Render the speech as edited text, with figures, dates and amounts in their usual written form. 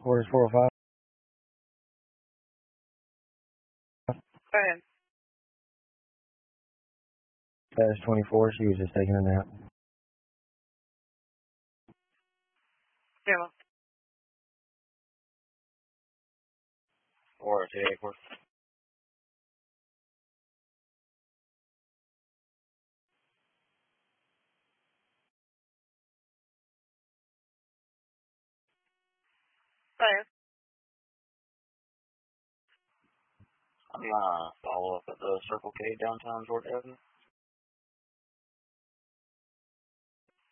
Quarters 405. Go ahead. Dash 24. She was just taking a nap. Yeah, well. Or today, of course. Go ahead. I'm gonna follow up at the Circle K downtown Georgia Avenue.